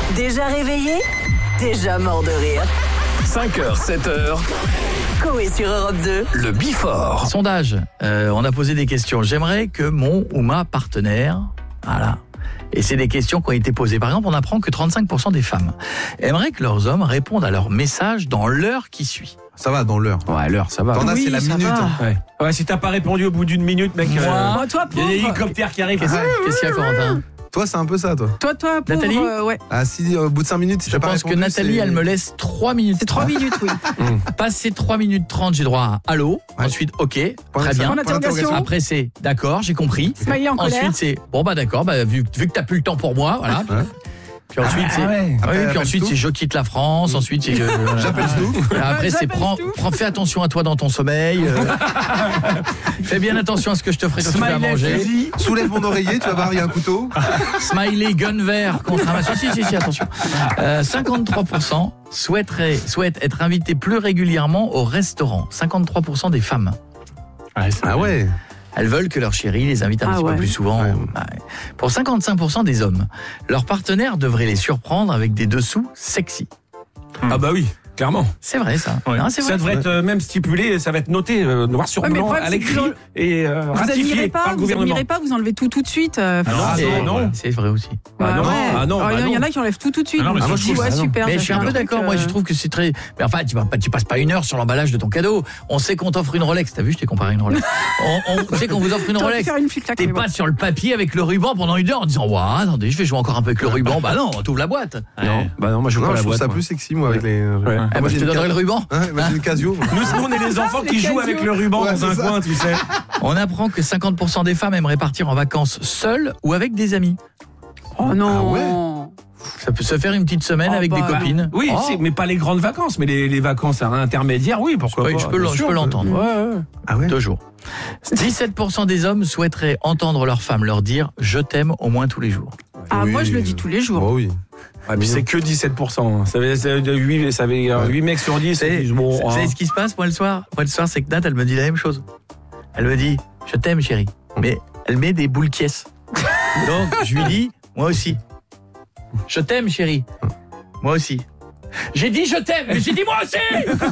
Déjà réveillé? Déjà mort de rire. 5h, 7h, Coé sur Europe 2. le Before. Sondage, on a posé des questions. J'aimerais que mon ou ma partenaire, voilà, et c'est des questions qui ont été posées. Par exemple, on apprend que 35% des femmes aimeraient que leurs hommes répondent à leurs messages dans l'heure qui suit. Ça va, dans l'heure. Ouais, l'heure, ça va. T'en as, c'est la minute. Hein. Ouais, si t'as pas répondu au bout d'une minute, mec, Moi, toi, il y a des pauvre. hélicoptères qui arrivent. Qu'est-ce qu'il y a, Corentin? Toi, c'est un peu ça, toi. Toi, pauvre, Nathalie ouais. Ah, si, au bout de 5 minutes, si Je t'as pas pense que répondu, Nathalie, c'est- elle me laisse 3 minutes. C'est 3 minutes, oui. Passé 3 minutes 30, j'ai droit à allô. Ouais. Ensuite, ok, Point très de- bien. Point d'interrogation. Après, c'est d'accord, j'ai compris. Smiley en colère. Ensuite, c'est bon, bah d'accord, bah, vu que t'as plus le temps pour moi, voilà. Ouais. Puis ensuite, c'est. ouais. Ah oui, Après, puis ensuite, Stouff. c'est je quitte la France. Ensuite, c'est. J'appelle Stouff. Après, c'est J'appelle fais attention à toi dans ton sommeil. Fais bien attention à ce que je te ferai quand tu vas Smiley, manger. fusil. Soulève mon oreiller, tu vas voir, il y a un couteau. Smiley, gun vert contre un maçon. Si, attention. 53% souhaitent être invités plus régulièrement au restaurant. 53% des femmes. Ah ouais. Elles veulent que leur chéri les invite un petit peu plus souvent. Ouais. Ouais. Pour 55% des hommes, leur partenaire devrait les surprendre avec des dessous sexy. Ah bah oui, clairement. C'est vrai ça. Ouais. Non, c'est Ça vrai. devrait être même stipulé, ça va être noté noir sur Ouais, mais le blanc problème, à c'est que l'écrit vous et Vous ratifié admirez par pas, le vous gouvernement. admirez pas, vous enlevez tout de suite. C'est vrai aussi. Ah non, ouais. ah non, Alors, bah il y en non. a qui enlèvent tout de suite. Ah non, mais Donc, ça, je je dis, trouve ouais, ça, non. super. Mais j'ai je suis fait un peu truc, d'accord, moi je trouve que c'est très... Mais enfin, tu passes pas une heure sur l'emballage de ton cadeau. On sait qu'on t'offre une Rolex. T'as vu, je t'ai comparé une Rolex. On sait qu'on vous offre une T'aurais pu Rolex. faire une flic-clac, T'es mais bon. pas sur le papier avec le ruban pendant une heure en disant « Ouah, attendez, je vais jouer encore un peu avec le ruban. » Bah non, t'ouvres la boîte. Non, bah non, moi je joue Non, pas je la trouve boîte. ça moi. plus sexy, moi, avec les. Ouais. Ah, bah, moi, je j'ai te une donnerai le Ca- ruban. Ouais, moi, j'ai une Casio. Nous, on est les enfants qui Les jouent casios. avec le ruban Ouais, dans un c'est ça. coin, tu sais. On apprend que 50% des femmes aimeraient partir en vacances seules ou avec des amis. Oh non. Ah ouais. Ça peut se faire une petite semaine Oh, avec bah, des copines. Oui, Oh, mais pas les grandes vacances, mais les vacances intermédiaires, oui, pourquoi oui, pas. je peux bien sûr. l'entendre. Ouais, ouais. Ah ouais. 2 jours. 17% des hommes souhaiteraient entendre leur femme leur dire « Je t'aime » au moins tous les jours. Ah, Oui. moi, je le dis tous les jours. Oh oui. Ouais, mais c'est que 17%. Ça veut 8 mecs sur 10. C'est ils disent, bon, vous savez ce qui se passe, moi, le soir, c'est que Nat, elle me dit la même chose. Elle me dit « Je t'aime, chérie ». Mais elle met des boules quies. Donc, je lui dis « Moi aussi ». « Je t'aime, chérie ». Moi aussi. J'ai dit « Je t'aime », mais j'ai dit « Moi aussi ».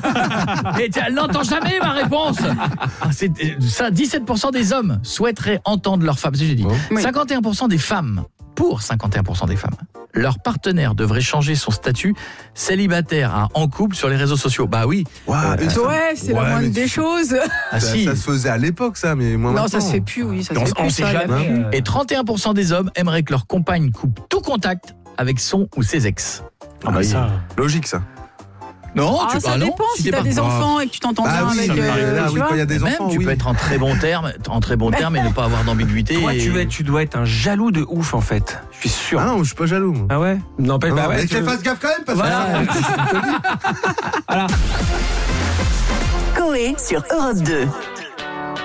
Mais elle n'entend jamais ma réponse. C'est ça, 17% des hommes souhaiteraient entendre leur femme. C'est ce que j'ai dit. Bon. Oui. 51% des femmes, pour 51% des femmes, leur partenaire devrait changer son statut célibataire à en couple sur les réseaux sociaux. Bah oui. Ouah, une femme- Ouais, c'est la Ouais, moindre mais des choses. Ah Ça, si. ça se faisait à l'époque, ça, mais moi Non, maintenant. ça se fait plus, oui. Ça se On fait plus, on sait ça, jamais. Et 31% des hommes aimeraient que leur compagne coupe tout contact avec son ou ses ex. Ah bah, ça. logique, ça. Non, Ah, ça non, dépend si t'es t'as pas- des enfants et que tu t'entends Ah bien oui, avec. ça m'est arrivé là, tu oui, vois. quand il y a des Même, enfants, tu oui. peux être en très bon terme et ne pas avoir d'ambiguïté. Toi, et- tu dois être un jaloux de ouf, en fait. Je suis sûr. Ah non, je suis pas jaloux. moi. Ah ouais. Non, bah, Non, bah ouais. mais tu- qu'elle fasse gaffe quand même, parce que. Voilà. Coé sur Europe 2.